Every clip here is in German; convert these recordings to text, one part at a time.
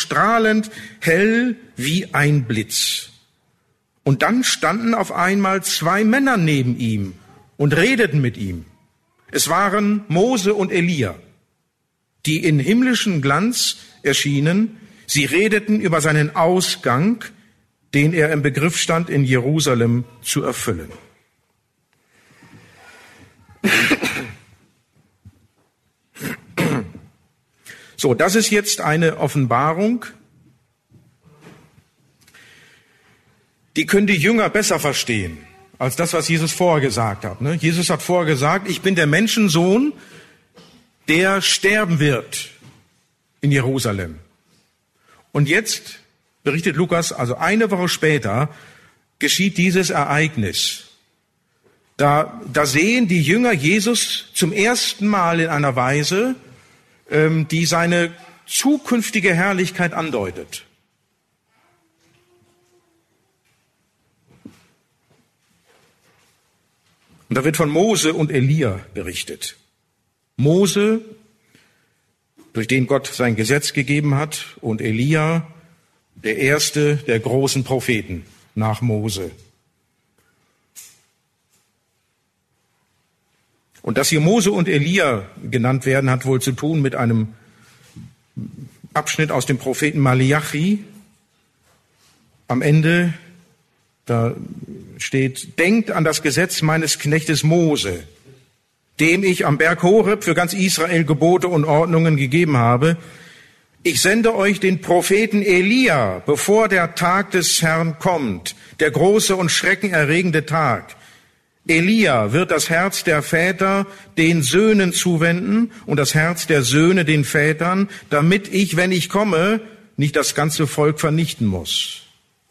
strahlend hell wie ein Blitz. Und dann standen auf einmal 2 Männer neben ihm und redeten mit ihm. Es waren Mose und Elia, die in himmlischem Glanz erschienen. Sie redeten über seinen Ausgang, den er im Begriff stand, in Jerusalem zu erfüllen. So, das ist jetzt eine Offenbarung, die können die Jünger besser verstehen, als das, was Jesus vorher gesagt hat. Jesus hat vorher gesagt, ich bin der Menschensohn, der sterben wird in Jerusalem. Und jetzt berichtet Lukas, also eine Woche später, geschieht dieses Ereignis. Da sehen die Jünger Jesus zum ersten Mal in einer Weise, die seine zukünftige Herrlichkeit andeutet. Und da wird von Mose und Elia berichtet. Mose, durch den Gott sein Gesetz gegeben hat, und Elia, der erste der großen Propheten nach Mose. Und dass hier Mose und Elia genannt werden, hat wohl zu tun mit einem Abschnitt aus dem Propheten Maleachi. Am Ende, da steht, denkt an das Gesetz meines Knechtes Mose, dem ich am Berg Horeb für ganz Israel Gebote und Ordnungen gegeben habe. Ich sende euch den Propheten Elia, bevor der Tag des Herrn kommt, der große und schreckenerregende Tag. Elia wird das Herz der Väter den Söhnen zuwenden und das Herz der Söhne den Vätern, damit ich, wenn ich komme, nicht das ganze Volk vernichten muss.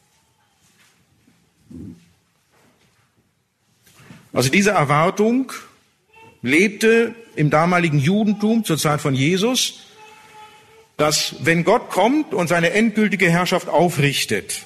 Also diese Erwartung lebte im damaligen Judentum zur Zeit von Jesus, dass wenn Gott kommt und seine endgültige Herrschaft aufrichtet,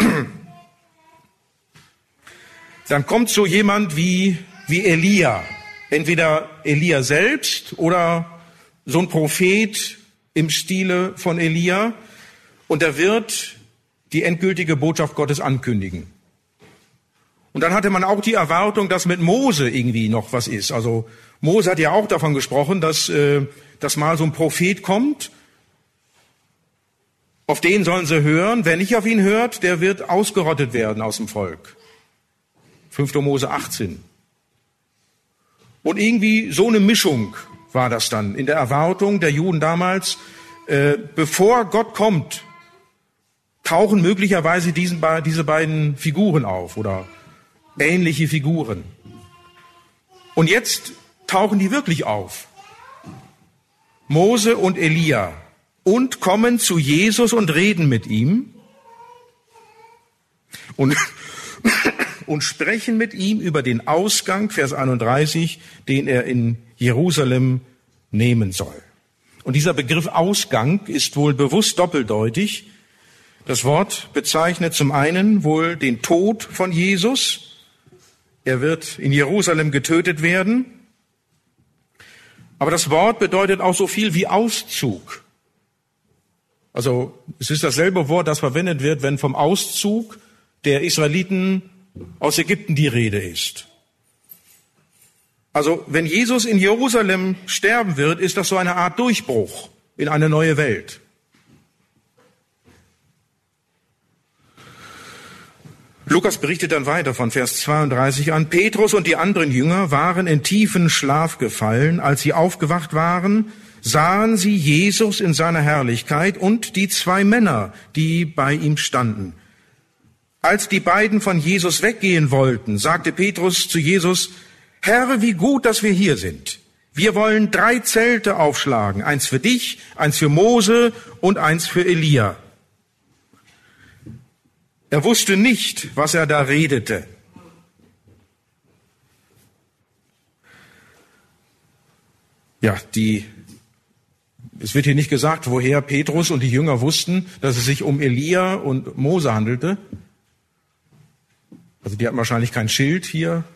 dann kommt so jemand wie Elia. Entweder Elia selbst oder so ein Prophet im Stile von Elia. Und er wird die endgültige Botschaft Gottes ankündigen. Und dann hatte man auch die Erwartung, dass mit Mose irgendwie noch was ist. Also Mose hat ja auch davon gesprochen, dass mal so ein Prophet kommt. Auf den sollen sie hören. Wer nicht auf ihn hört, der wird ausgerottet werden aus dem Volk. 5. Mose 18. Und irgendwie so eine Mischung war das dann in der Erwartung der Juden damals. Bevor Gott kommt, tauchen möglicherweise diese beiden Figuren auf oder ähnliche Figuren. Und jetzt tauchen die wirklich auf. Mose und Elia. Und kommen zu Jesus und reden mit ihm. Und sprechen mit ihm über den Ausgang, Vers 31, den er in Jerusalem nehmen soll. Und dieser Begriff Ausgang ist wohl bewusst doppeldeutig. Das Wort bezeichnet zum einen wohl den Tod von Jesus. Er wird in Jerusalem getötet werden. Aber das Wort bedeutet auch so viel wie Auszug. Also es ist dasselbe Wort, das verwendet wird, wenn vom Auszug der Israeliten aus Ägypten die Rede ist. Also wenn Jesus in Jerusalem sterben wird, ist das so eine Art Durchbruch in eine neue Welt. Lukas berichtet dann weiter von Vers 32 an. Petrus und die anderen Jünger waren in tiefen Schlaf gefallen. Als sie aufgewacht waren, sahen sie Jesus in seiner Herrlichkeit und die 2 Männer, die bei ihm standen. Als die beiden von Jesus weggehen wollten, sagte Petrus zu Jesus, Herr, wie gut, dass wir hier sind. Wir wollen 3 Zelte aufschlagen, eins für dich, eins für Mose und eins für Elia. Er wusste nicht, was er da redete. Ja, es wird hier nicht gesagt, woher Petrus und die Jünger wussten, dass es sich um Elia und Mose handelte. Also die hatten wahrscheinlich kein Schild hier.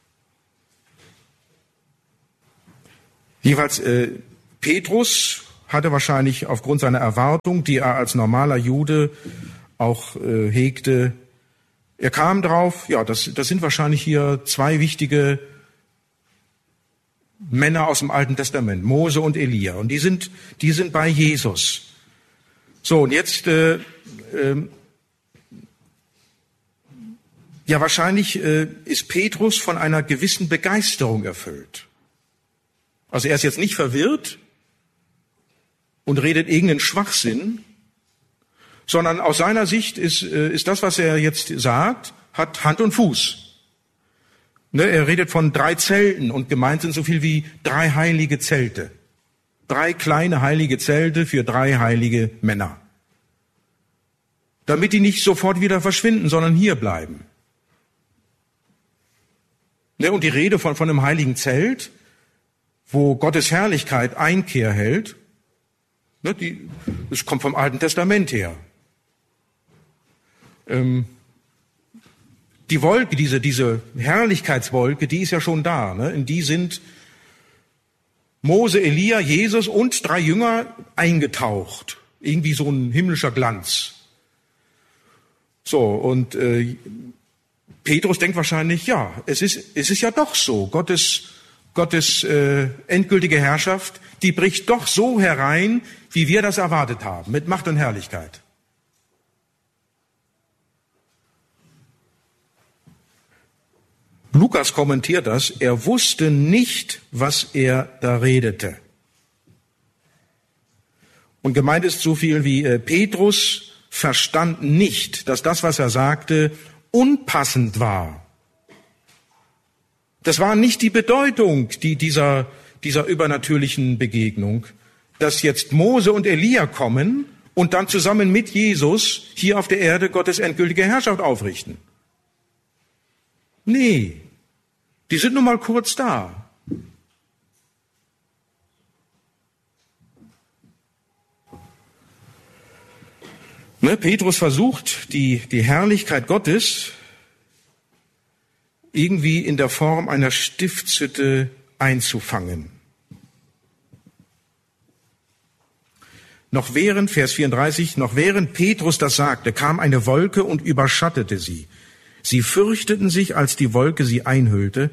Jedenfalls, Petrus hatte wahrscheinlich aufgrund seiner Erwartung, die er als normaler Jude auch hegte, er kam drauf, ja, das sind wahrscheinlich hier zwei wichtige Männer aus dem Alten Testament, Mose und Elia. Und die sind bei Jesus. So, und jetzt, ja, wahrscheinlich ist Petrus von einer gewissen Begeisterung erfüllt. Also er ist jetzt nicht verwirrt und redet irgendeinen Schwachsinn, sondern aus seiner Sicht ist das, was er jetzt sagt, hat Hand und Fuß. Ne, er redet von 3 Zelten und gemeint sind so viel wie 3 heilige Zelte. 3 kleine heilige Zelte für 3 heilige Männer. Damit die nicht sofort wieder verschwinden, sondern hier bleiben. Ne, und die Rede von einem heiligen Zelt, wo Gottes Herrlichkeit Einkehr hält, ne, das kommt vom Alten Testament her. Die Wolke, diese Herrlichkeitswolke, die ist ja schon da. Ne? In die sind Mose, Elia, Jesus und 3 Jünger eingetaucht. Irgendwie so ein himmlischer Glanz. So, und Petrus denkt wahrscheinlich, ja, es ist ja doch so. Gottes endgültige Herrschaft, die bricht doch so herein, wie wir das erwartet haben, mit Macht und Herrlichkeit. Lukas kommentiert das, er wusste nicht, was er da redete. Und gemeint ist so viel wie Petrus verstand nicht, dass das, was er sagte, unpassend war. Das war nicht die Bedeutung dieser übernatürlichen Begegnung, dass jetzt Mose und Elia kommen und dann zusammen mit Jesus hier auf der Erde Gottes endgültige Herrschaft aufrichten. Nee, die sind nun mal kurz da. Ne, Petrus versucht, die Herrlichkeit Gottes irgendwie in der Form einer Stiftshütte einzufangen. Vers 34, noch während Petrus das sagte, kam eine Wolke und überschattete sie. Sie fürchteten sich, als die Wolke sie einhüllte.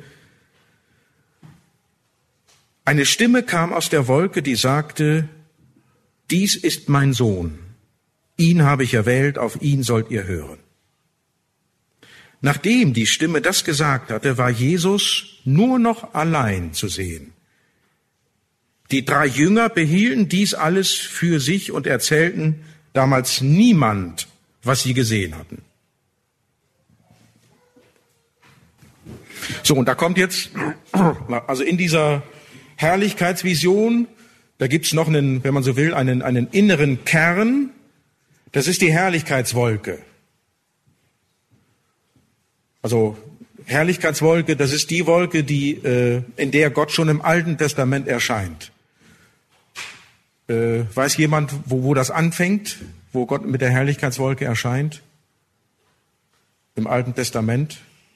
Eine Stimme kam aus der Wolke, die sagte, dies ist mein Sohn. Ihn habe ich erwählt, auf ihn sollt ihr hören. Nachdem die Stimme das gesagt hatte, war Jesus nur noch allein zu sehen. Die 3 Jünger behielten dies alles für sich und erzählten damals niemand, was sie gesehen hatten. So, und da kommt jetzt, also in dieser Herrlichkeitsvision, da gibt's noch einen, wenn man so will, einen inneren Kern. Das ist die Herrlichkeitswolke. Also Herrlichkeitswolke, das ist die Wolke, in der Gott schon im Alten Testament erscheint. Weiß jemand, wo das anfängt, wo Gott mit der Herrlichkeitswolke erscheint? Im Alten Testament.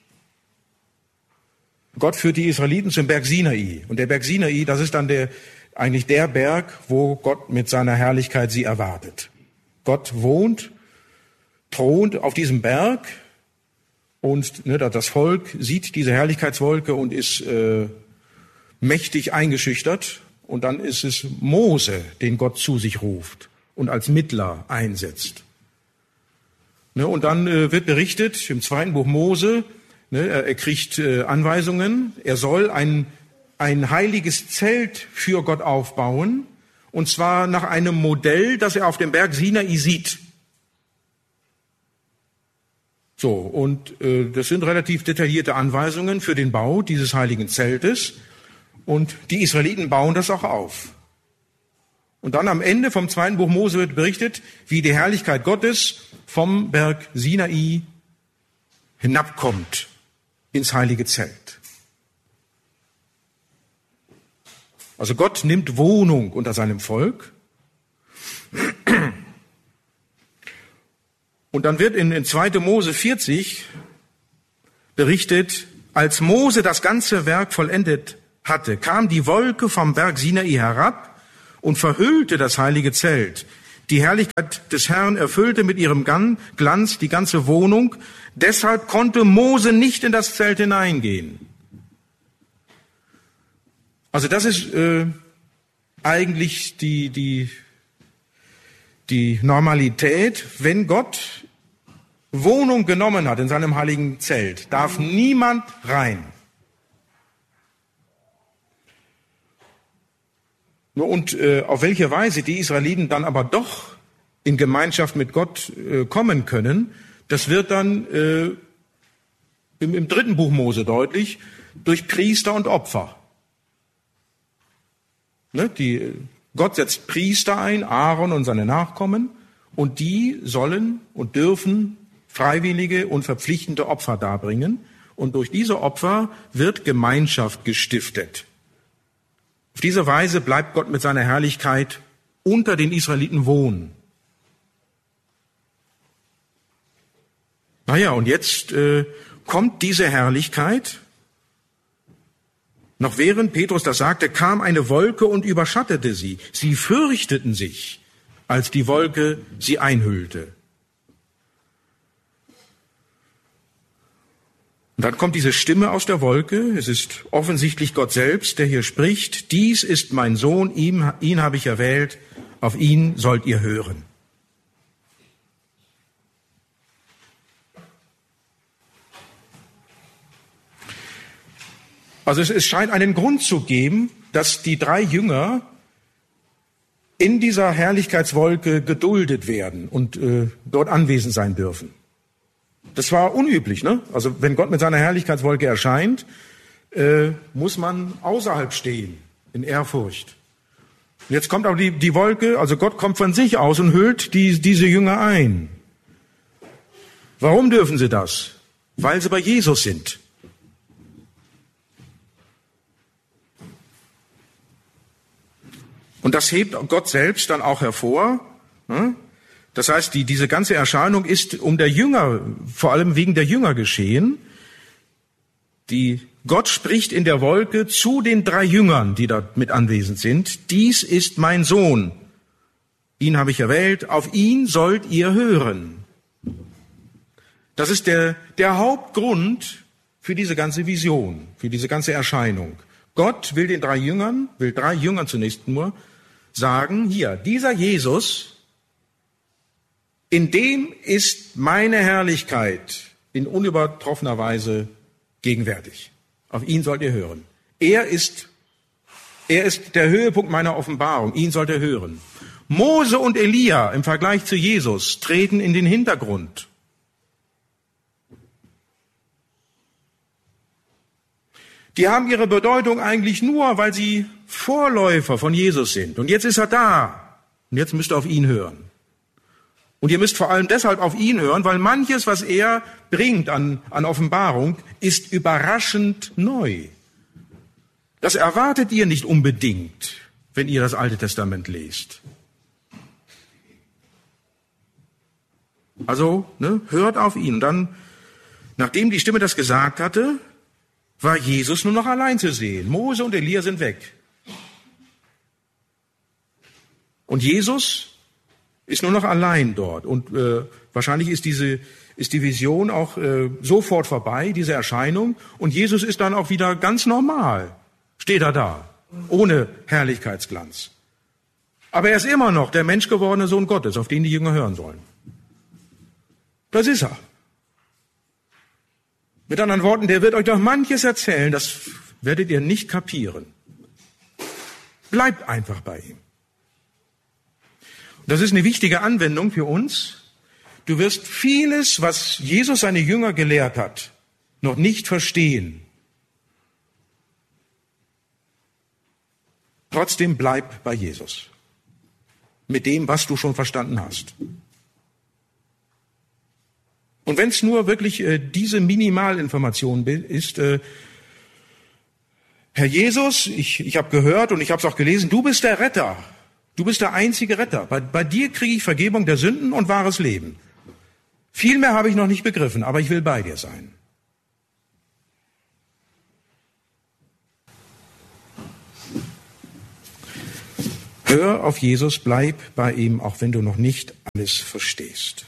Gott führt die Israeliten zum Berg Sinai. Und der Berg Sinai, das ist dann eigentlich der Berg, wo Gott mit seiner Herrlichkeit sie erwartet. Gott thront auf diesem Berg und das Volk sieht diese Herrlichkeitswolke und ist mächtig eingeschüchtert. Und dann ist es Mose, den Gott zu sich ruft und als Mittler einsetzt. Und dann wird berichtet im 2. Buch Mose, er kriegt Anweisungen, er soll ein heiliges Zelt für Gott aufbauen, und zwar nach einem Modell, das er auf dem Berg Sinai sieht. So, und das sind relativ detaillierte Anweisungen für den Bau dieses heiligen Zeltes, und die Israeliten bauen das auch auf. Und dann am Ende vom 2. Buch Mose wird berichtet, wie die Herrlichkeit Gottes vom Berg Sinai hinabkommt ins heilige Zelt. Also Gott nimmt Wohnung unter seinem Volk. Und dann wird in 2. Mose 40 berichtet, als Mose das ganze Werk vollendet hatte, kam die Wolke vom Berg Sinai herab und verhüllte das heilige Zelt. Die Herrlichkeit des Herrn erfüllte mit ihrem Glanz die ganze Wohnung. Deshalb konnte Mose nicht in das Zelt hineingehen. Also das ist eigentlich die Normalität. Wenn Gott Wohnung genommen hat in seinem heiligen Zelt, darf niemand rein. Und auf welche Weise die Israeliten dann aber doch in Gemeinschaft mit Gott kommen können, das wird dann im 3. Buch Mose deutlich, durch Priester und Opfer. Ne, Gott setzt Priester ein, Aaron und seine Nachkommen, und die sollen und dürfen freiwillige und verpflichtende Opfer darbringen. Und durch diese Opfer wird Gemeinschaft gestiftet. Auf diese Weise bleibt Gott mit seiner Herrlichkeit unter den Israeliten wohnen. Naja, und jetzt kommt diese Herrlichkeit. Noch während Petrus das sagte, kam eine Wolke und überschattete sie. Sie fürchteten sich, als die Wolke sie einhüllte. Und dann kommt diese Stimme aus der Wolke. Es ist offensichtlich Gott selbst, der hier spricht. Dies ist mein Sohn, ihn habe ich erwählt, auf ihn sollt ihr hören. Also es scheint einen Grund zu geben, dass die 3 Jünger in dieser Herrlichkeitswolke geduldet werden und dort anwesend sein dürfen. Das war unüblich, ne? Also wenn Gott mit seiner Herrlichkeitswolke erscheint, muss man außerhalb stehen, in Ehrfurcht. Und jetzt kommt aber die Wolke, also Gott kommt von sich aus und hüllt diese Jünger ein. Warum dürfen sie das? Weil sie bei Jesus sind. Und das hebt Gott selbst dann auch hervor. Das heißt, diese ganze Erscheinung ist um der Jünger, vor allem wegen der Jünger geschehen. Gott spricht in der Wolke zu den 3 Jüngern, die da mit anwesend sind. Dies ist mein Sohn. Ihn habe ich erwählt. Auf ihn sollt ihr hören. Das ist der Hauptgrund für diese ganze Vision, für diese ganze Erscheinung. Gott will 3 Jüngern zunächst nur sagen, hier, dieser Jesus, in dem ist meine Herrlichkeit in unübertroffener Weise gegenwärtig. Auf ihn sollt ihr hören. Er ist der Höhepunkt meiner Offenbarung. Ihn sollt ihr hören. Mose und Elia im Vergleich zu Jesus treten in den Hintergrund. Die haben ihre Bedeutung eigentlich nur, weil sie Vorläufer von Jesus sind. Und jetzt ist er da. Und jetzt müsst ihr auf ihn hören. Und ihr müsst vor allem deshalb auf ihn hören, weil manches, was er bringt an Offenbarung, ist überraschend neu. Das erwartet ihr nicht unbedingt, wenn ihr das Alte Testament lest. Also, hört auf ihn. Und dann, nachdem die Stimme das gesagt hatte, war Jesus nur noch allein zu sehen. Mose und Elia sind weg. Und Jesus ist nur noch allein dort. Und wahrscheinlich ist die Vision auch sofort vorbei, diese Erscheinung. Und Jesus ist dann auch wieder ganz normal. Steht er da, ohne Herrlichkeitsglanz. Aber er ist immer noch der menschgewordene Sohn Gottes, auf den die Jünger hören sollen. Das ist er. Mit anderen Worten, der wird euch doch manches erzählen, das werdet ihr nicht kapieren. Bleibt einfach bei ihm. Das ist eine wichtige Anwendung für uns. Du wirst vieles, was Jesus seine Jünger gelehrt hat, noch nicht verstehen. Trotzdem bleib bei Jesus. Mit dem, was du schon verstanden hast. Und wenn es nur wirklich diese Minimalinformation ist, Herr Jesus, ich habe gehört und ich habe es auch gelesen, du bist der Retter. Du bist der einzige Retter. Bei dir kriege ich Vergebung der Sünden und wahres Leben. Viel mehr habe ich noch nicht begriffen, aber ich will bei dir sein. Hör auf Jesus, bleib bei ihm, auch wenn du noch nicht alles verstehst.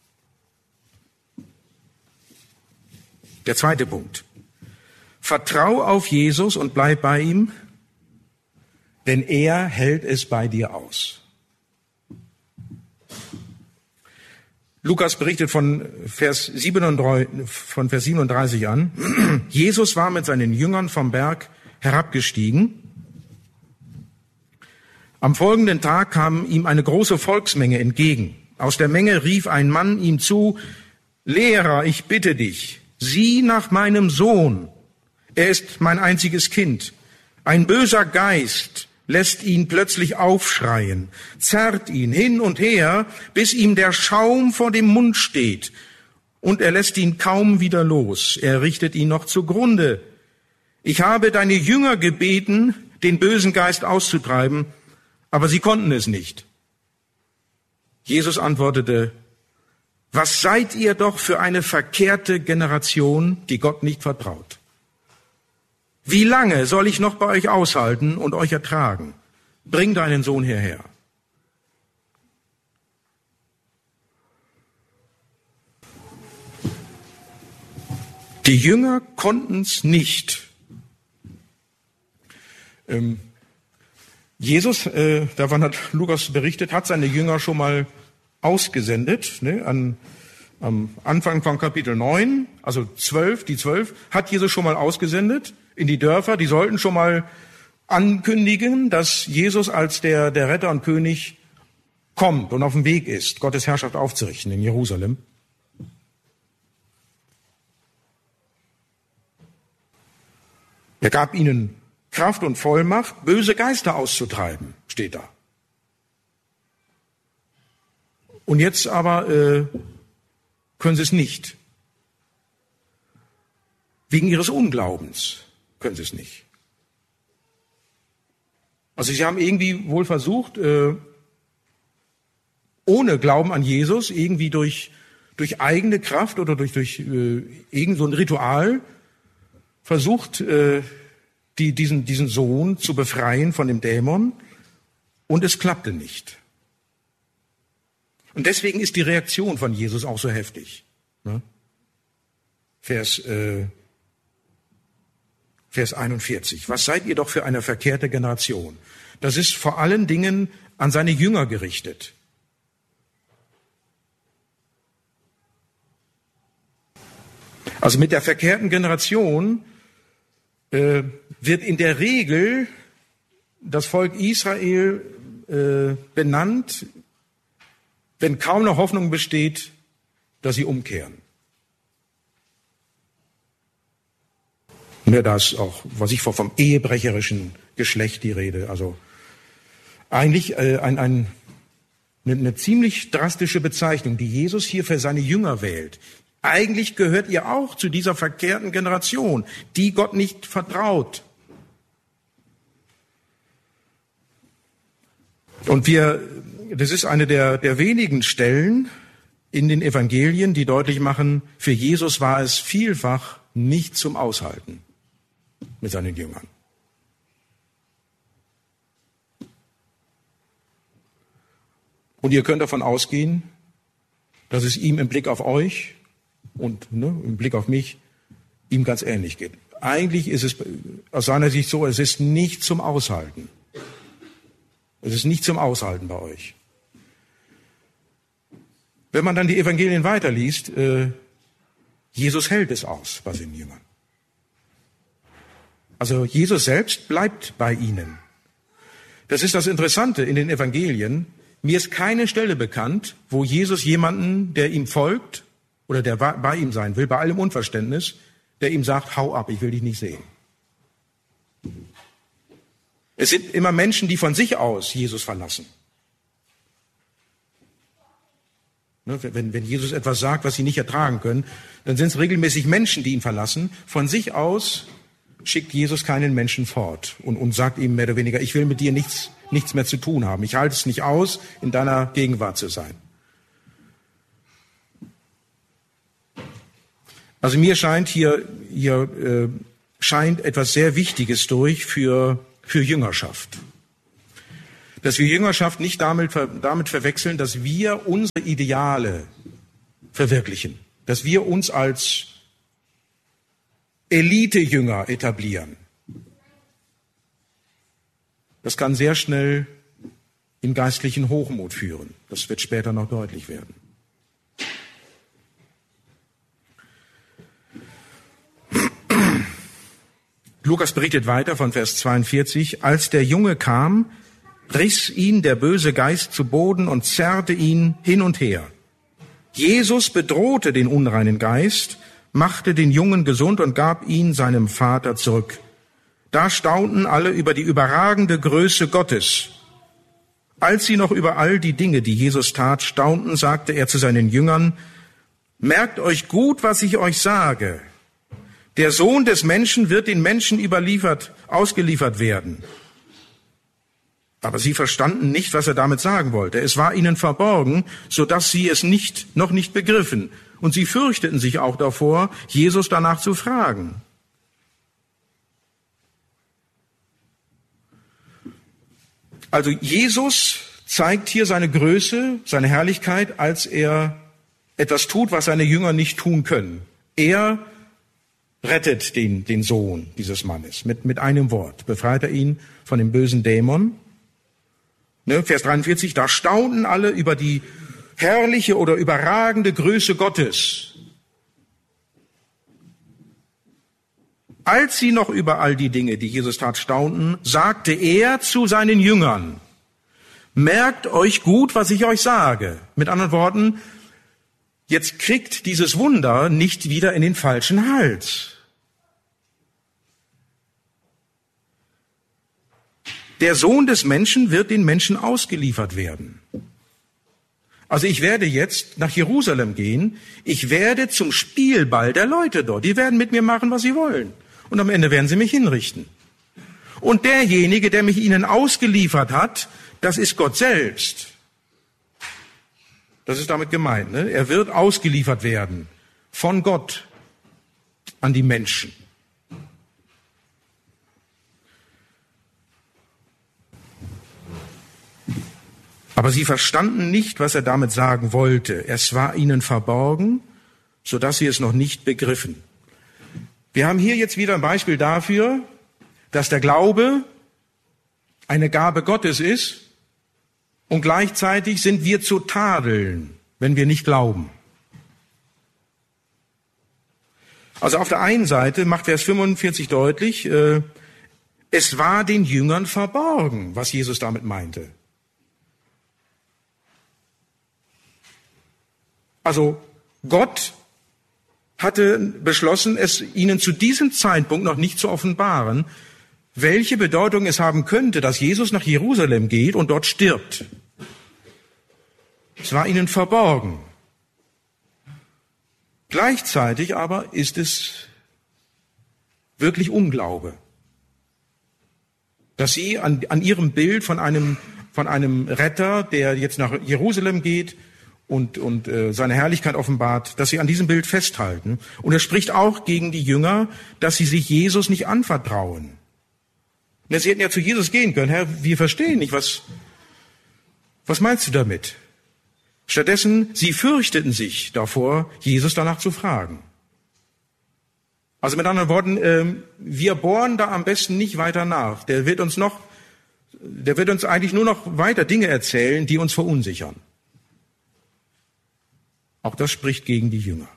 Der zweite Punkt. Vertrau auf Jesus und bleib bei ihm, denn er hält es bei dir aus. Lukas berichtet von Vers 37 an. Jesus war mit seinen Jüngern vom Berg herabgestiegen. Am folgenden Tag kam ihm eine große Volksmenge entgegen. Aus der Menge rief ein Mann ihm zu: Lehrer, ich bitte dich, sieh nach meinem Sohn. Er ist mein einziges Kind. Ein böser Geist lässt ihn plötzlich aufschreien, zerrt ihn hin und her, bis ihm der Schaum vor dem Mund steht. Und er lässt ihn kaum wieder los. Er richtet ihn noch zugrunde. Ich habe deine Jünger gebeten, den bösen Geist auszutreiben, aber sie konnten es nicht. Jesus antwortete: Was seid ihr doch für eine verkehrte Generation, die Gott nicht vertraut? Wie lange soll ich noch bei euch aushalten und euch ertragen? Bring deinen Sohn hierher. Die Jünger konnten es nicht. Jesus, davon hat Lukas berichtet, hat seine Jünger schon mal ausgesendet. Am Anfang von Kapitel 9, also die 12, hat Jesus schon mal ausgesendet in die Dörfer. Die sollten schon mal ankündigen, dass Jesus als der Retter und König kommt und auf dem Weg ist, Gottes Herrschaft aufzurichten in Jerusalem. Er gab ihnen Kraft und Vollmacht, böse Geister auszutreiben, steht da. Und jetzt aber können sie es nicht. Wegen ihres Unglaubens können sie es nicht. Also sie haben irgendwie wohl versucht, ohne Glauben an Jesus, irgendwie durch eigene Kraft oder durch irgend so ein Ritual versucht, diesen Sohn zu befreien von dem Dämon, und es klappte nicht. Und deswegen ist die Reaktion von Jesus auch so heftig. Vers 41. Was seid ihr doch für eine verkehrte Generation? Das ist vor allen Dingen an seine Jünger gerichtet. Also mit der verkehrten Generation wird in der Regel das Volk Israel benannt, wenn kaum noch Hoffnung besteht, dass sie umkehren. Da ist auch, vom ehebrecherischen Geschlecht die Rede. Also eigentlich eine ziemlich drastische Bezeichnung, die Jesus hier für seine Jünger wählt. Eigentlich gehört ihr auch zu dieser verkehrten Generation, die Gott nicht vertraut. Und das ist eine der wenigen Stellen in den Evangelien, die deutlich machen, für Jesus war es vielfach nicht zum Aushalten mit seinen Jüngern. Und ihr könnt davon ausgehen, dass es ihm im Blick auf euch und im Blick auf mich ihm ganz ähnlich geht. Eigentlich ist es aus seiner Sicht so, es ist nicht zum Aushalten. Es ist nicht zum Aushalten bei euch. Wenn man dann die Evangelien weiterliest, Jesus hält es aus bei seinen Jüngern. Also Jesus selbst bleibt bei ihnen. Das ist das Interessante in den Evangelien. Mir ist keine Stelle bekannt, wo Jesus jemanden, der ihm folgt oder der bei ihm sein will, bei allem Unverständnis, der ihm sagt, hau ab, ich will dich nicht sehen. Es sind immer Menschen, die von sich aus Jesus verlassen. Wenn Jesus etwas sagt, was sie nicht ertragen können, dann sind es regelmäßig Menschen, die ihn verlassen. Von sich aus schickt Jesus keinen Menschen fort und sagt ihm mehr oder weniger, ich will mit dir nichts mehr zu tun haben. Ich halte es nicht aus, in deiner Gegenwart zu sein. Also mir scheint hier scheint etwas sehr Wichtiges durch für Jüngerschaft. Dass wir Jüngerschaft nicht damit verwechseln, dass wir unsere Ideale verwirklichen, dass wir uns als Elite-Jünger etablieren. Das kann sehr schnell in geistlichen Hochmut führen. Das wird später noch deutlich werden. Lukas berichtet weiter von Vers 42. Als der Junge kam, riss ihn der böse Geist zu Boden und zerrte ihn hin und her. Jesus bedrohte den unreinen Geist, machte den Jungen gesund und gab ihn seinem Vater zurück. Da staunten alle über die überragende Größe Gottes. Als sie noch über all die Dinge, die Jesus tat, staunten, sagte er zu seinen Jüngern: Merkt euch gut, was ich euch sage. Der Sohn des Menschen wird den Menschen ausgeliefert werden. Aber sie verstanden nicht, was er damit sagen wollte. Es war ihnen verborgen, so dass sie es noch nicht begriffen. Und sie fürchteten sich auch davor, Jesus danach zu fragen. Also Jesus zeigt hier seine Größe, seine Herrlichkeit, als er etwas tut, was seine Jünger nicht tun können. Er rettet den Sohn dieses Mannes. Mit einem Wort befreit er ihn von dem bösen Dämon. Vers 43, da staunten alle über die herrliche oder überragende Größe Gottes. Als sie noch über all die Dinge, die Jesus tat, staunten, sagte er zu seinen Jüngern: Merkt euch gut, was ich euch sage. Mit anderen Worten, jetzt kriegt dieses Wunder nicht wieder in den falschen Hals. Der Sohn des Menschen wird den Menschen ausgeliefert werden. Also ich werde jetzt nach Jerusalem gehen. Ich werde zum Spielball der Leute dort. Die werden mit mir machen, was sie wollen. Und am Ende werden sie mich hinrichten. Und derjenige, der mich ihnen ausgeliefert hat, das ist Gott selbst. Das ist damit gemeint. Ne? Er wird ausgeliefert werden von Gott an die Menschen. Aber sie verstanden nicht, was er damit sagen wollte. Es war ihnen verborgen, sodass sie es noch nicht begriffen. Wir haben hier jetzt wieder ein Beispiel dafür, dass der Glaube eine Gabe Gottes ist und gleichzeitig sind wir zu tadeln, wenn wir nicht glauben. Also auf der einen Seite macht Vers 45 deutlich, es war den Jüngern verborgen, was Jesus damit meinte. Also Gott hatte beschlossen, es ihnen zu diesem Zeitpunkt noch nicht zu offenbaren, welche Bedeutung es haben könnte, dass Jesus nach Jerusalem geht und dort stirbt. Es war ihnen verborgen. Gleichzeitig aber ist es wirklich Unglaube, dass sie an ihrem Bild von einem Retter, der jetzt nach Jerusalem geht, und seine Herrlichkeit offenbart, dass sie an diesem Bild festhalten. Und er spricht auch gegen die Jünger, dass sie sich Jesus nicht anvertrauen. Und sie hätten ja zu Jesus gehen können: Herr, wir verstehen nicht, was meinst du damit? Stattdessen, sie fürchteten sich davor, Jesus danach zu fragen. Also mit anderen Worten, wir bohren da am besten nicht weiter nach. Der wird uns eigentlich nur noch weiter Dinge erzählen, die uns verunsichern. Auch das spricht gegen die Jünger.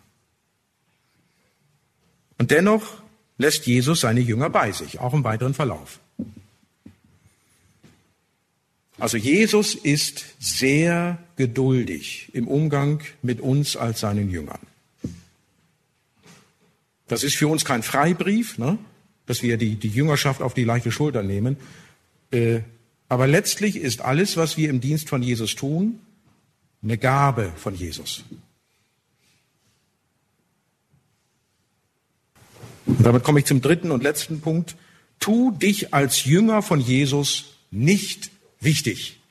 Und dennoch lässt Jesus seine Jünger bei sich, auch im weiteren Verlauf. Also Jesus ist sehr geduldig im Umgang mit uns als seinen Jüngern. Das ist für uns kein Freibrief, ne? Dass wir die Jüngerschaft auf die leichte Schulter nehmen. Aber letztlich ist alles, was wir im Dienst von Jesus tun, eine Gabe von Jesus. Und damit komme ich zum dritten und letzten Punkt. Tu dich als Jünger von Jesus nicht wichtig.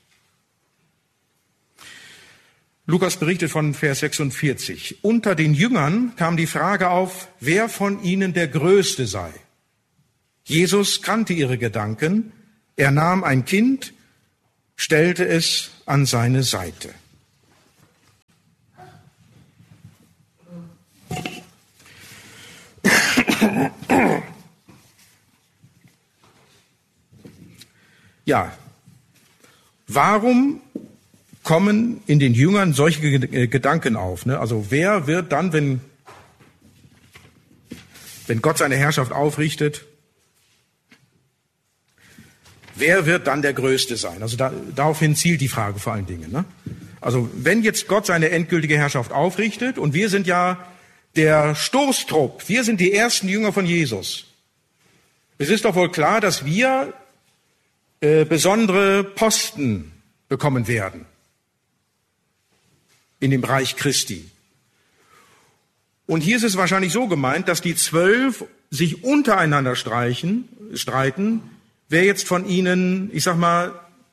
Lukas berichtet von Vers 46. Unter den Jüngern kam die Frage auf, wer von ihnen der Größte sei. Jesus kannte ihre Gedanken. Er nahm ein Kind, stellte es an seine Seite. Ja, warum kommen in den Jüngern solche Gedanken auf? Ne? Also wer wird dann, wenn Gott seine Herrschaft aufrichtet, wer wird dann der Größte sein? Also daraufhin zielt die Frage vor allen Dingen. Ne? Also wenn jetzt Gott seine endgültige Herrschaft aufrichtet und wir sind ja der Stoßtrupp, wir sind die ersten Jünger von Jesus. Es ist doch wohl klar, dass wir besondere Posten bekommen werden in dem Reich Christi. Und hier ist es wahrscheinlich so gemeint, dass die 12 sich untereinander streiten, wer jetzt von ihnen, ich sag mal,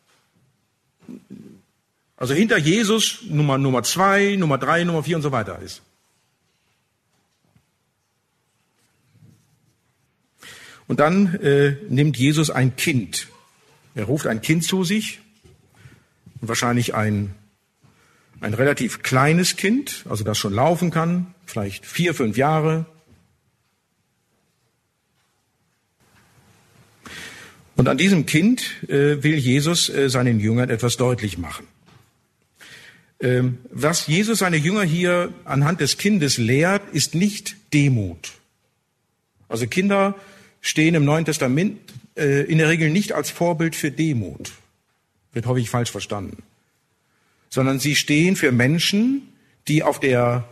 also hinter Jesus Nummer 2, Nummer 3, Nummer 4 und so weiter ist. Und dann nimmt Jesus ein Kind. Er ruft ein Kind zu sich, wahrscheinlich ein relativ kleines Kind, also das schon laufen kann, vielleicht 4, 5 Jahre. Und an diesem Kind will Jesus seinen Jüngern etwas deutlich machen. Was Jesus seine Jünger hier anhand des Kindes lehrt, ist nicht Demut. Also Kinder stehen im Neuen Testament in der Regel nicht als Vorbild für Demut. Wird häufig falsch verstanden. Sondern sie stehen für Menschen, die auf der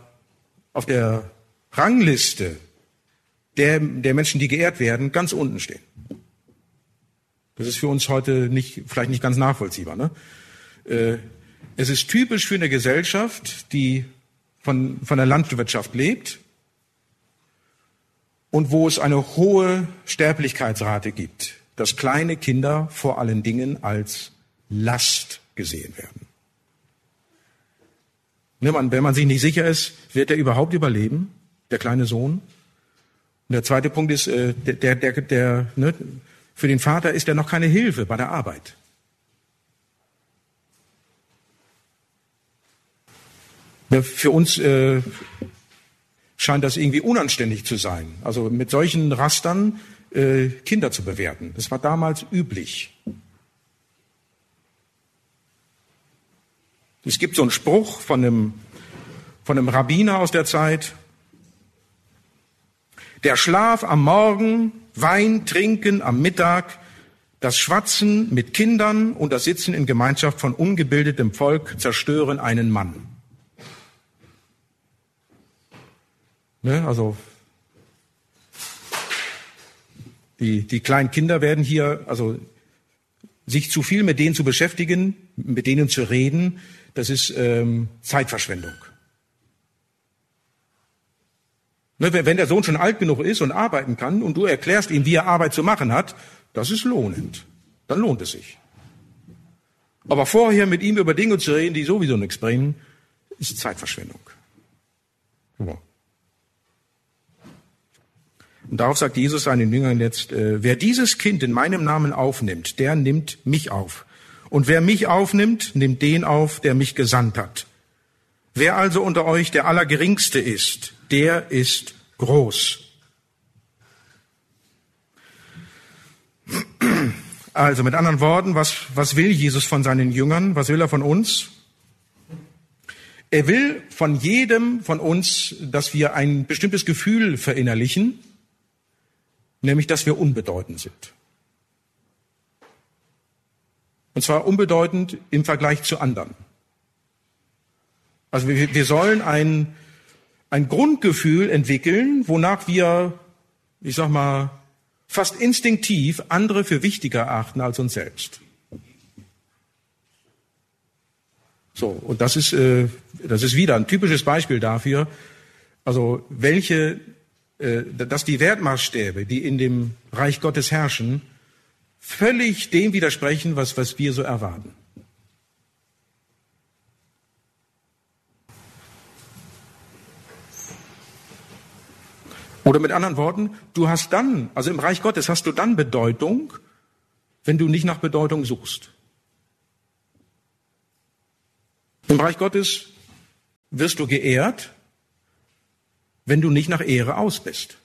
Rangliste der Menschen, die geehrt werden, ganz unten stehen. Das ist für uns heute vielleicht nicht ganz nachvollziehbar. Ne? Es ist typisch für eine Gesellschaft, die von der Landwirtschaft lebt und wo es eine hohe Sterblichkeitsrate gibt, dass kleine Kinder vor allen Dingen als Last gesehen werden. Wenn man sich nicht sicher ist, wird er überhaupt überleben, der kleine Sohn? Und der zweite Punkt ist, für den Vater ist er noch keine Hilfe bei der Arbeit. Für uns scheint das irgendwie unanständig zu sein, also mit solchen Rastern Kinder zu bewerten. Das war damals üblich. Es gibt so einen Spruch von einem Rabbiner aus der Zeit: Der Schlaf am Morgen, Wein trinken am Mittag, das Schwatzen mit Kindern und das Sitzen in Gemeinschaft von ungebildetem Volk zerstören einen Mann. Ne, also die kleinen Kinder werden hier, also sich zu viel mit denen zu beschäftigen, mit denen zu reden, das ist Zeitverschwendung. Ne, wenn der Sohn schon alt genug ist und arbeiten kann und du erklärst ihm, wie er Arbeit zu machen hat, das ist lohnend. Dann lohnt es sich. Aber vorher mit ihm über Dinge zu reden, die sowieso nichts bringen, ist Zeitverschwendung. Ja. Und darauf sagt Jesus seinen Jüngern jetzt, wer dieses Kind in meinem Namen aufnimmt, der nimmt mich auf. Und wer mich aufnimmt, nimmt den auf, der mich gesandt hat. Wer also unter euch der Allergeringste ist, der ist groß. Also mit anderen Worten, was will Jesus von seinen Jüngern? Was will er von uns? Er will von jedem von uns, dass wir ein bestimmtes Gefühl verinnerlichen, nämlich, dass wir unbedeutend sind. Und zwar unbedeutend im Vergleich zu anderen. Also wir sollen ein Grundgefühl entwickeln, wonach wir, ich sag mal, fast instinktiv andere für wichtiger erachten als uns selbst. So, und das ist wieder ein typisches Beispiel dafür, also dass die Wertmaßstäbe, die in dem Reich Gottes herrschen, völlig dem widersprechen, was wir so erwarten. Oder mit anderen Worten, du hast dann, also im Reich Gottes hast du dann Bedeutung, wenn du nicht nach Bedeutung suchst. Im Reich Gottes wirst du geehrt, wenn du nicht nach Ehre aus bist.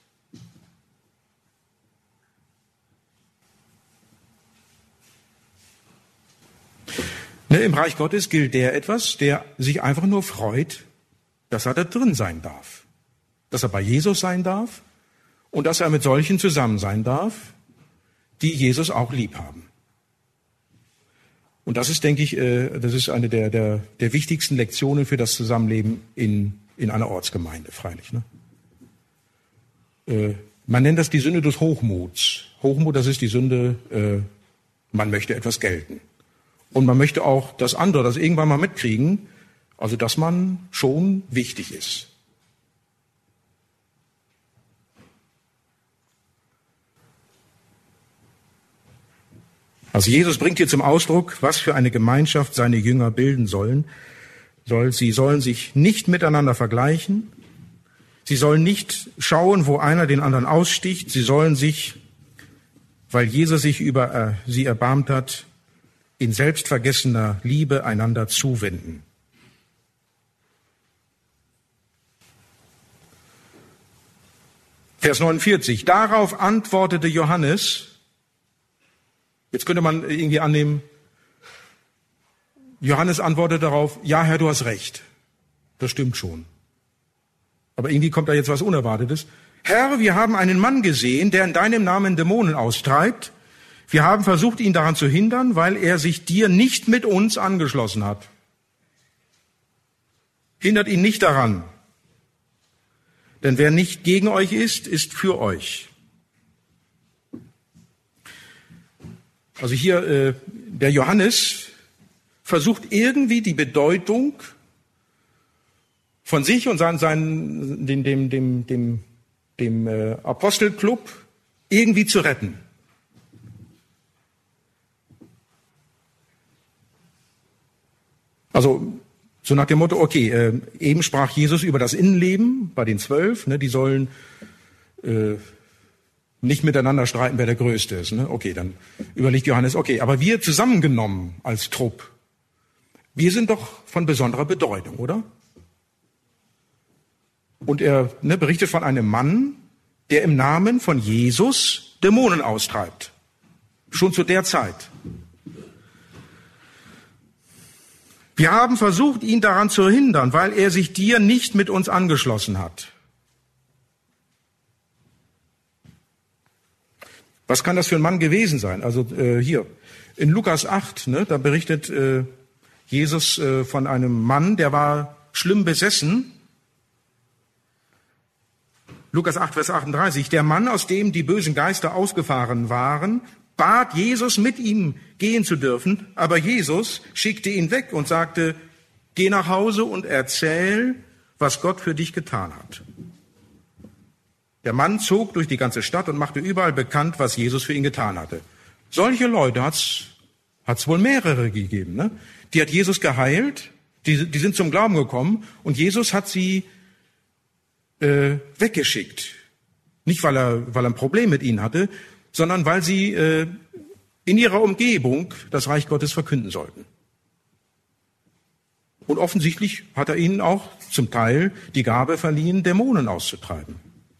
Im Reich Gottes gilt der sich einfach nur freut, dass er da drin sein darf, dass er bei Jesus sein darf und dass er mit solchen zusammen sein darf, die Jesus auch lieb haben. Und das ist, denke ich, das ist eine der wichtigsten Lektionen für das Zusammenleben in einer Ortsgemeinde, freilich. Ne? Man nennt das die Sünde des Hochmuts. Hochmut, das ist die Sünde, man möchte etwas gelten. Und man möchte auch, dass andere das irgendwann mal mitkriegen, also dass man schon wichtig ist. Also Jesus bringt hier zum Ausdruck, was für eine Gemeinschaft seine Jünger bilden sollen. Sie sollen sich nicht miteinander vergleichen. Sie sollen nicht schauen, wo einer den anderen aussticht. Sie sollen sich, weil Jesus sich über sie erbarmt hat, in selbstvergessener Liebe einander zuwenden. Vers 49. Darauf antwortete Johannes. Jetzt könnte man irgendwie annehmen, Johannes antwortet darauf, ja Herr, du hast recht. Das stimmt schon. Aber irgendwie kommt da jetzt was Unerwartetes. Herr, wir haben einen Mann gesehen, der in deinem Namen Dämonen austreibt. Wir haben versucht, ihn daran zu hindern, weil er sich dir nicht mit uns angeschlossen hat. Hindert ihn nicht daran. Denn wer nicht gegen euch ist, ist für euch. Also hier, der Johannes versucht irgendwie die Bedeutung von sich und dem Apostelclub irgendwie zu retten. Also so nach dem Motto, okay, eben sprach Jesus über das Innenleben bei den 12, ne, die sollen nicht miteinander streiten, wer der Größte ist. Ne? Okay, dann überlegt Johannes, okay, aber wir zusammengenommen als Trupp, wir sind doch von besonderer Bedeutung, oder? Und er berichtet von einem Mann, der im Namen von Jesus Dämonen austreibt. Schon zu der Zeit. Wir haben versucht, ihn daran zu hindern, weil er sich dir nicht mit uns angeschlossen hat. Was kann das für ein Mann gewesen sein? Also hier in Lukas 8, ne, da berichtet Jesus von einem Mann, der war schlimm besessen. Lukas 8, Vers 38. Der Mann, aus dem die bösen Geister ausgefahren waren, bat Jesus, mit ihm gehen zu dürfen, aber Jesus schickte ihn weg und sagte, geh nach Hause und erzähl, was Gott für dich getan hat. Der Mann zog durch die ganze Stadt und machte überall bekannt, was Jesus für ihn getan hatte. Solche Leute hat's wohl mehrere gegeben. Ne? Die hat Jesus geheilt, die sind zum Glauben gekommen und Jesus hat sie weggeschickt. Nicht, weil er ein Problem mit ihnen hatte, sondern weil sie in ihrer Umgebung das Reich Gottes verkünden sollten. Und offensichtlich hat er ihnen auch zum Teil die Gabe verliehen, Dämonen auszutreiben.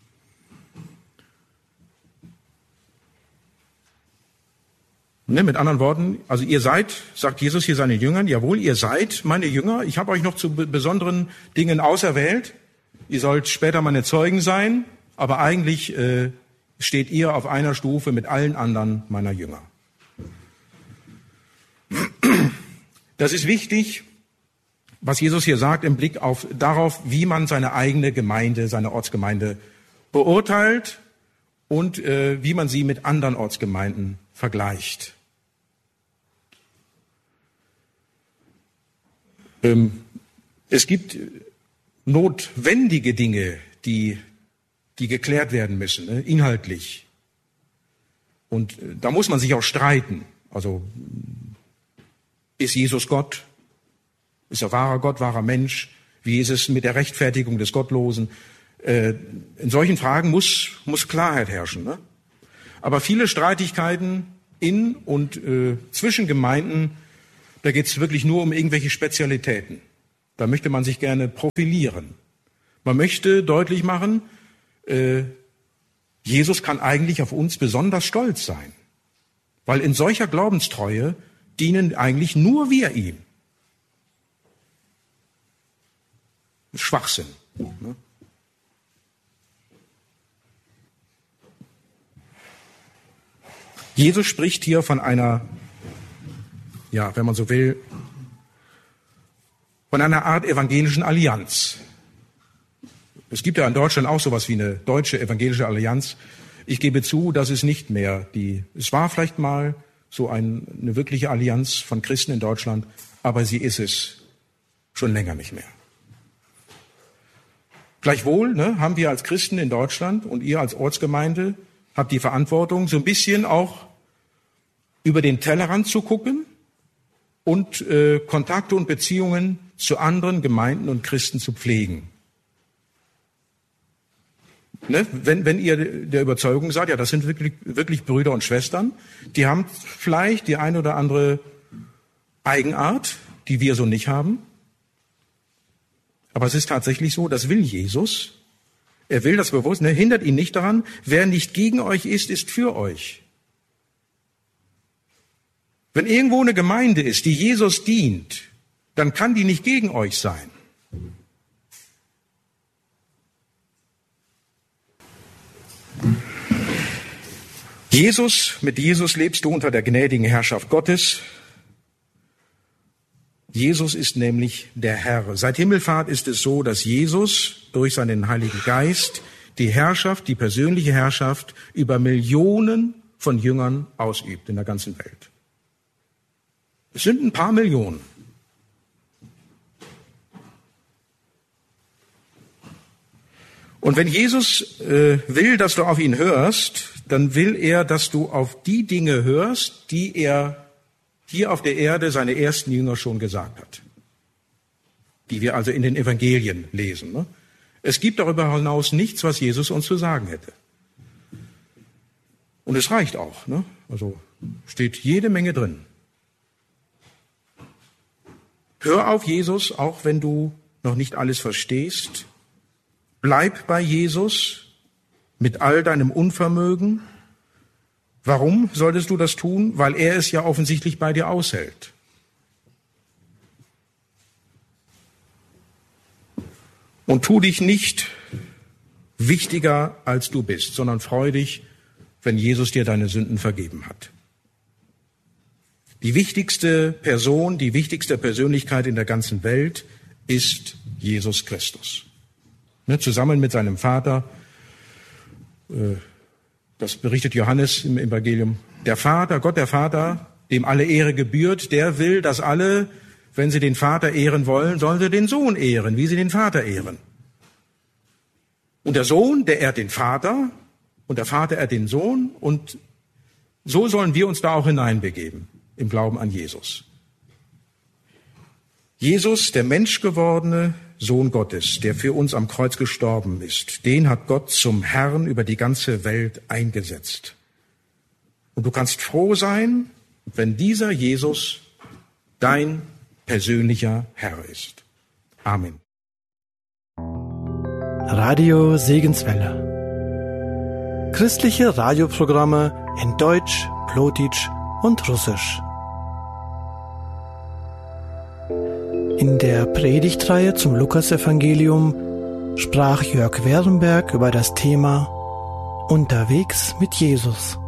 Ne, mit anderen Worten, also ihr seid, sagt Jesus hier seinen Jüngern, jawohl, ihr seid meine Jünger, ich habe euch noch zu besonderen Dingen auserwählt, ihr sollt später meine Zeugen sein, aber eigentlich steht ihr auf einer Stufe mit allen anderen meiner Jünger. Das ist wichtig, was Jesus hier sagt im Blick darauf, wie man seine eigene Gemeinde, seine Ortsgemeinde beurteilt und wie man sie mit anderen Ortsgemeinden vergleicht. Es gibt notwendige Dinge, die geklärt werden müssen, ne, inhaltlich. Und da muss man sich auch streiten. Also, ist Jesus Gott? Ist er wahrer Gott, wahrer Mensch? Wie ist es mit der Rechtfertigung des Gottlosen? In solchen Fragen muss Klarheit herrschen. Ne? Aber viele Streitigkeiten in und zwischen Gemeinden, da geht es wirklich nur um irgendwelche Spezialitäten. Da möchte man sich gerne profilieren. Man möchte deutlich machen, Jesus kann eigentlich auf uns besonders stolz sein. Weil in solcher Glaubenstreue dienen eigentlich nur wir ihm. Schwachsinn. Ne? Jesus spricht hier von einer, ja, wenn man so will, von einer Art evangelischen Allianz. Es gibt ja in Deutschland auch sowas wie eine deutsche evangelische Allianz. Ich gebe zu, das ist nicht mehr es war vielleicht mal so eine wirkliche Allianz von Christen in Deutschland, aber sie ist es schon länger nicht mehr. Gleichwohl haben wir als Christen in Deutschland und ihr als Ortsgemeinde habt die Verantwortung, so ein bisschen auch über den Tellerrand zu gucken und Kontakte und Beziehungen zu anderen Gemeinden und Christen zu pflegen. Ne? Wenn ihr der Überzeugung seid, ja, das sind wirklich Brüder und Schwestern, die haben vielleicht die eine oder andere Eigenart, die wir so nicht haben. Aber es ist tatsächlich so, das will Jesus. Er will das bewusst, hindert ihn nicht daran. Wer nicht gegen euch ist für euch. Wenn irgendwo eine Gemeinde ist, die Jesus dient, dann kann die nicht gegen euch sein. Mit Jesus lebst du unter der gnädigen Herrschaft Gottes. Jesus ist nämlich der Herr. Seit Himmelfahrt ist es so, dass Jesus durch seinen Heiligen Geist die persönliche Herrschaft über Millionen von Jüngern ausübt in der ganzen Welt. Es sind ein paar Millionen. Und wenn Jesus will, dass du auf ihn hörst, dann will er, dass du auf die Dinge hörst, die er hier auf der Erde seine ersten Jünger schon gesagt hat. Die wir also in den Evangelien lesen. Ne? Es gibt darüber hinaus nichts, was Jesus uns zu sagen hätte. Und es reicht auch. Ne? Also steht jede Menge drin. Hör auf Jesus, auch wenn du noch nicht alles verstehst. Bleib bei Jesus mit all deinem Unvermögen. Warum solltest du das tun? Weil er es ja offensichtlich bei dir aushält. Und tu dich nicht wichtiger, als du bist, sondern freu dich, wenn Jesus dir deine Sünden vergeben hat. Die wichtigste Person, die wichtigste Persönlichkeit in der ganzen Welt ist Jesus Christus. Zusammen mit seinem Vater, das berichtet Johannes im Evangelium, der Vater, Gott der Vater, dem alle Ehre gebührt, der will, dass alle, wenn sie den Vater ehren wollen, sollen sie den Sohn ehren, wie sie den Vater ehren. Und der Sohn, der ehrt den Vater und der Vater ehrt den Sohn und so sollen wir uns da auch hineinbegeben im Glauben an Jesus. Jesus, der menschgewordene Sohn Gottes, der für uns am Kreuz gestorben ist, den hat Gott zum Herrn über die ganze Welt eingesetzt. Und du kannst froh sein, wenn dieser Jesus dein persönlicher Herr ist. Amen. Radio Segenswelle. Christliche Radioprogramme in Deutsch, Plotitsch und Russisch. In der Predigtreihe zum Lukasevangelium sprach Jörg Werenberg über das Thema Unterwegs mit Jesus.